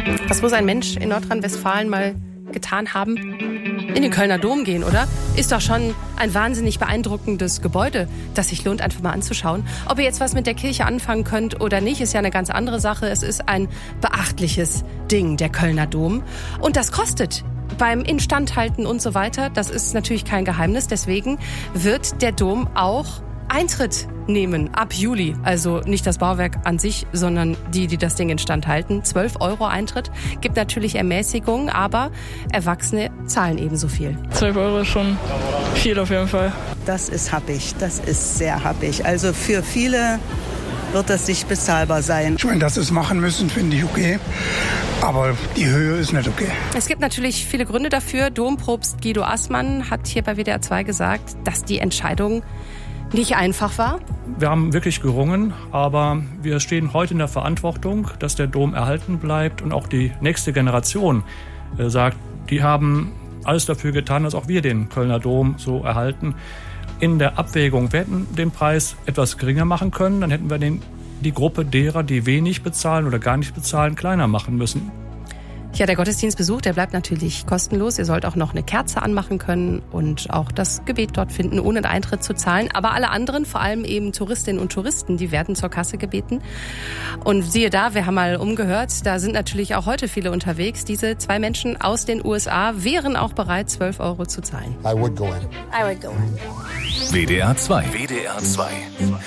Was muss ein Mensch in Nordrhein-Westfalen mal getan haben? In den Kölner Dom gehen, oder? Ist doch schon ein wahnsinnig beeindruckendes Gebäude, das sich lohnt, einfach mal anzuschauen. Ob ihr jetzt was mit der Kirche anfangen könnt oder nicht, ist ja eine ganz andere Sache. Es ist ein beachtliches Ding, der Kölner Dom. Und das kostet beim Instandhalten und so weiter. Das ist natürlich kein Geheimnis. Deswegen wird der Dom auch Eintritt nehmen ab Juli. Also nicht das Bauwerk an sich, sondern die das Ding instand halten. 12 € Eintritt. Gibt natürlich Ermäßigungen, aber Erwachsene zahlen ebenso viel. 12 € ist schon viel auf jeden Fall. Das ist happig. Das ist sehr happig. Also für viele wird das nicht bezahlbar sein. Ich meine, dass sie es machen müssen, finde ich okay. Aber die Höhe ist nicht okay. Es gibt natürlich viele Gründe dafür. Dompropst Guido Assmann hat hier bei WDR 2 gesagt, dass die Entscheidung nicht einfach war. Wir haben wirklich gerungen, aber wir stehen heute in der Verantwortung, dass der Dom erhalten bleibt und auch die nächste Generation sagt, die haben alles dafür getan, dass auch wir den Kölner Dom so erhalten. In der Abwägung, wir hätten den Preis etwas geringer machen können, dann hätten wir die Gruppe derer, die wenig bezahlen oder gar nicht bezahlen, kleiner machen müssen. Ja, der Gottesdienstbesuch, der bleibt natürlich kostenlos. Ihr sollt auch noch eine Kerze anmachen können und auch das Gebet dort finden, ohne den Eintritt zu zahlen. Aber alle anderen, vor allem eben Touristinnen und Touristen, die werden zur Kasse gebeten. Und siehe da, wir haben mal umgehört, da sind natürlich auch heute viele unterwegs. Diese 2 Menschen aus den USA wären auch bereit, 12 € zu zahlen. I would go in. I would go in. WDR 2. WDR 2.